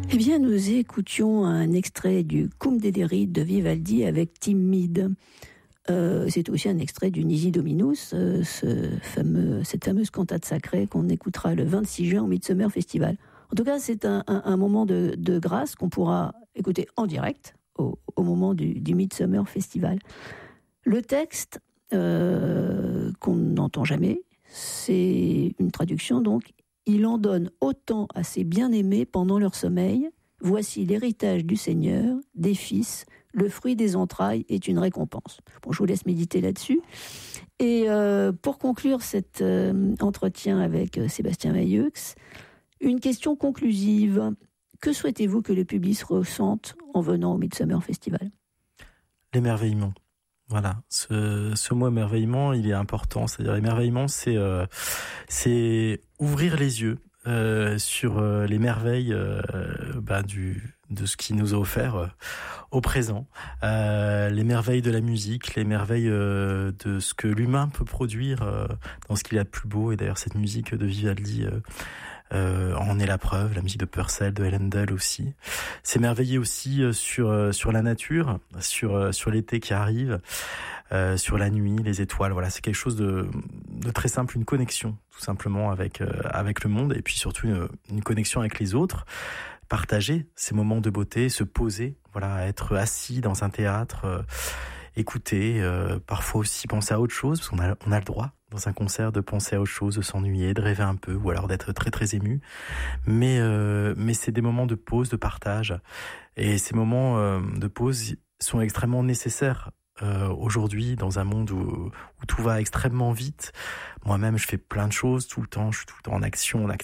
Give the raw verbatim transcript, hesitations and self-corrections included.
Eh bien, nous écoutions un extrait du Cum Dederit de Vivaldi avec Timide. Euh, c'est aussi un extrait du Nisi Dominus, euh, ce fameux, cette fameuse cantate sacrée qu'on écoutera le vingt-six juin au Midsummer Festival. En tout cas, c'est un, un, un moment de, de grâce qu'on pourra écouter en direct au, au moment du, du Midsummer Festival. Le texte euh, qu'on n'entend jamais, c'est une traduction donc. Il en donne autant à ses bien-aimés pendant leur sommeil. Voici l'héritage du Seigneur, des fils, le fruit des entrailles est une récompense. Bon, je vous laisse méditer là-dessus. Et euh, pour conclure cet euh, entretien avec euh, Sébastien Mailleux, une question conclusive. Que souhaitez-vous que le public ressente en venant au Midsummer Festival ? L'émerveillement. Voilà, ce, ce mot émerveillement, il est important. C'est-à-dire l'émerveillement, c'est, euh, c'est ouvrir les yeux euh, sur euh, les merveilles euh, bah, du, de ce qui nous a offert euh, au présent. Euh, les merveilles de la musique, les merveilles euh, de ce que l'humain peut produire euh, dans ce qu'il y a de plus beau. Et d'ailleurs, cette musique de Vivaldi euh, Euh, en est la preuve, la musique de Purcell, de Ellendale aussi. S'émerveiller aussi euh, sur euh, sur la nature, sur euh, sur l'été qui arrive, euh, sur la nuit, les étoiles. Voilà, c'est quelque chose de de très simple, une connexion tout simplement avec euh, avec le monde et puis surtout une, une connexion avec les autres. Partager ces moments de beauté, se poser, voilà, être assis dans un théâtre, euh, écouter, euh, parfois aussi penser à autre chose parce qu'on a on a le droit. Dans un concert, de penser à autre chose, de s'ennuyer, de rêver un peu, ou alors d'être très très ému. Mais euh, mais c'est des moments de pause, de partage, et ces moments euh, de pause sont extrêmement nécessaires euh, aujourd'hui dans un monde où, où tout va extrêmement vite. Moi-même, je fais plein de choses tout le temps, je suis tout le temps en action, en activité.